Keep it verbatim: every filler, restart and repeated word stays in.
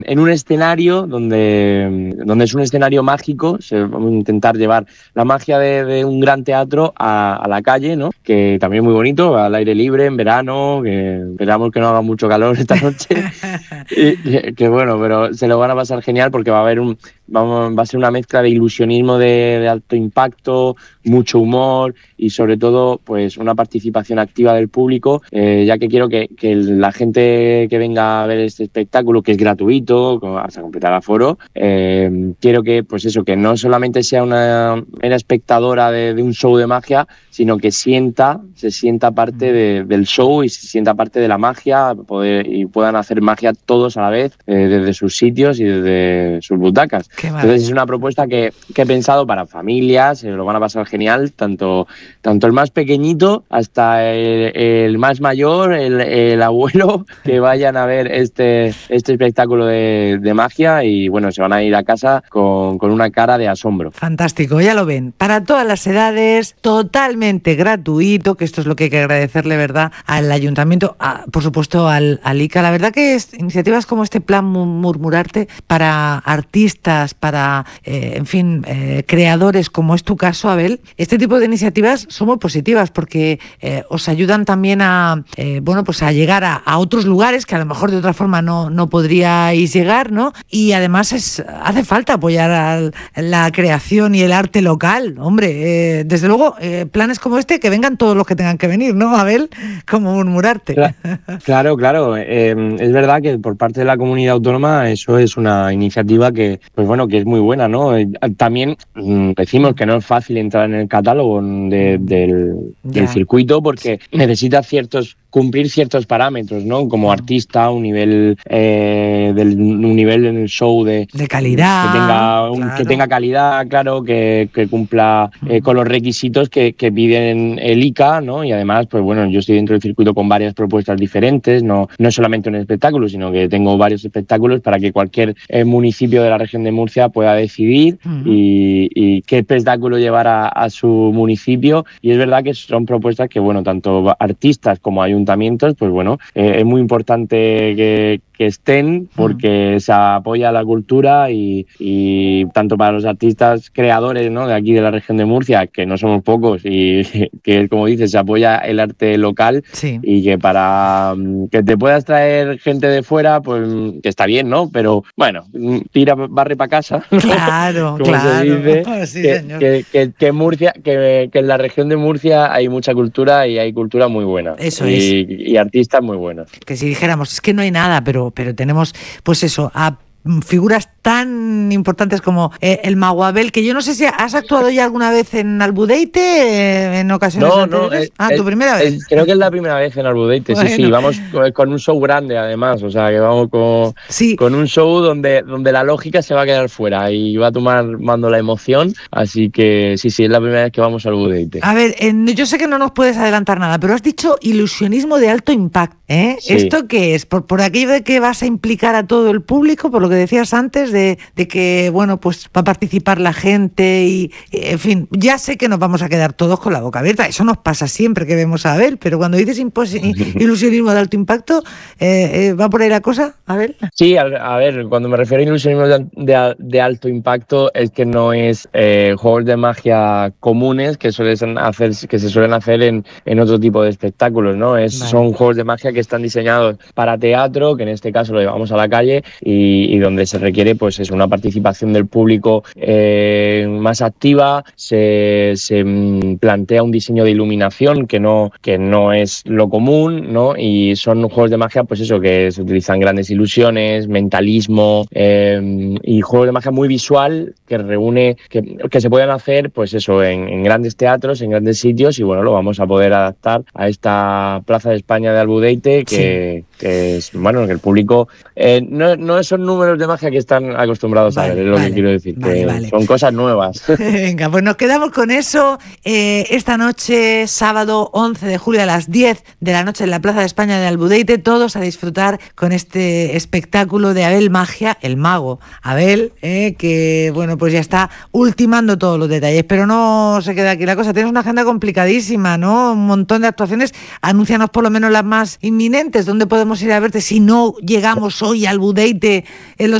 en un escenario donde, donde es un escenario mágico. Se, vamos a intentar llevar la magia de, de un gran teatro a, a la calle, ¿no? Que también es muy bonito, al aire libre, en verano, que esperamos que no haga mucho calor esta noche. y, que, que bueno, pero se lo van a pasar genial porque va a haber un, vamos, va a ser una mezcla de ilusionismo de, de alto impacto, mucho humor y sobre todo pues una participación activa del público, eh, ya que quiero que, que la gente que venga a ver este espectáculo, que es gratuito hasta completar aforo, eh, quiero que pues eso, que no solamente sea una mera espectadora de, de un show de magia, sino que sienta, se sienta parte de, del show y se sienta parte de la magia, poder, y puedan hacer magia todos a la vez, eh, desde sus sitios y desde sus butacas. Entonces es una propuesta que, que he pensado para familias, se lo van a pasar genial, tanto, tanto el más pequeñito hasta el, el más mayor, el, el abuelo, que vayan a ver este, este espectáculo de, de magia y bueno, se van a ir a casa con, con una cara de asombro. Fantástico, ya lo ven, para todas las edades, totalmente gratuito, que esto es lo que hay que agradecerle, ¿verdad?, al Ayuntamiento, a, por supuesto al, al I C A. La verdad que es, iniciativas como este Plan Murmurarte para artistas, para, eh, en fin, eh, creadores, como es tu caso, Abel, este tipo de iniciativas son muy positivas porque eh, os ayudan también a, eh, bueno, pues a llegar a, a otros lugares que a lo mejor de otra forma no, no podríais llegar, ¿no? Y además es, hace falta apoyar a la creación y el arte local, hombre, eh, desde luego, eh, planes como este, que vengan todos los que tengan que venir, ¿no, Abel? Como Murmurarte. Claro, claro, eh, es verdad que por parte de la comunidad autónoma eso es una iniciativa que, pues bueno, que es muy buena, ¿no? También mm, decimos que no es fácil entrar en el catálogo de, del, del circuito porque necesita ciertos cumplir ciertos parámetros, ¿no? Como artista, un nivel eh, del un nivel en el show de, de calidad, que tenga un, claro. que tenga calidad, claro, que, que cumpla eh, con los requisitos que, que piden el I C A, ¿no? Y además, pues bueno, yo estoy dentro del circuito con varias propuestas diferentes, no no es solamente un espectáculo, sino que tengo varios espectáculos para que cualquier eh, municipio de la región de Murcia pueda decidir uh-huh. y, y qué espectáculo llevar a, a su municipio. Y es verdad que son propuestas que, bueno, tanto artistas como ayuntamientos, pues bueno, eh, es muy importante que, que estén porque se apoya la cultura y, y tanto para los artistas creadores, ¿no?, de aquí de la región de Murcia, que no somos pocos y que, como dices, se apoya el arte local sí. y que para que te puedas traer gente de fuera, pues que está bien, ¿no? Pero bueno, tira, barre para casa, ¿no? Claro, como claro. se dice, Sí, que, señor. Que, que, que, Murcia, que, que en la región de Murcia hay mucha cultura y hay cultura muy buena. Eso y, es. Y artistas muy buenos. Que si dijéramos, es que no hay nada, pero, pero tenemos, pues eso, a figuras tan importantes como eh, el Mago Abel, que yo no sé si has actuado ya alguna vez en Albudeite, eh, en ocasiones no, anteriores. No, es, ah, tu es, primera vez. Es, creo que es la primera vez en Albudeite, bueno. sí, sí, vamos con un show grande además, o sea, que vamos con, sí. con un show donde, donde la lógica se va a quedar fuera y va a tomar mando la emoción, así que sí, sí, es la primera vez que vamos a Albudeite. A ver, en, yo sé que no nos puedes adelantar nada, pero has dicho ilusionismo de alto impacto, ¿eh? Sí. ¿Esto qué es? ¿Por, por aquello de que vas a implicar a todo el público, por lo que decías antes, de, de que, bueno, pues va a participar la gente y, en fin, ya sé que nos vamos a quedar todos con la boca abierta, eso nos pasa siempre que vemos a Abel, pero cuando dices impos- ilusionismo de alto impacto, eh, eh, ¿va por ahí la cosa, Abel? Sí, a, a ver, cuando me refiero a ilusionismo de, de, de alto impacto es que no es eh, juegos de magia comunes que, suelen hacer, que se suelen hacer en, en otro tipo de espectáculos, ¿no? Es, vale. Son juegos de magia que están diseñados para teatro, que en este caso lo llevamos a la calle y, y donde se requiere pues es una participación del público eh, más activa, se, se plantea un diseño de iluminación que no, que no es lo común, ¿no? Y son juegos de magia, pues eso, que se utilizan grandes ilusiones, mentalismo eh, y juegos de magia muy visual que reúne, que, que se pueden hacer, pues eso, en, en grandes teatros, en grandes sitios y bueno, lo vamos a poder adaptar a esta Plaza de España de Albudeite que, sí. que es, bueno, que el público, eh, no, no son números de magia que están están acostumbrados vale, a ver, es lo vale, que quiero decir, vale, que vale. son cosas nuevas. Venga, pues nos quedamos con eso. Eh, esta noche, sábado once de julio a las diez de la noche en la Plaza de España de Albudeite, todos a disfrutar con este espectáculo de Abel Magia, el mago Abel, eh, que bueno, pues ya está ultimando todos los detalles, pero no se queda aquí la cosa. Tienes una agenda complicadísima, ¿no? Un montón de actuaciones. Anúncianos por lo menos las más inminentes. ¿Dónde podemos ir a verte si no llegamos hoy a Albudeite en los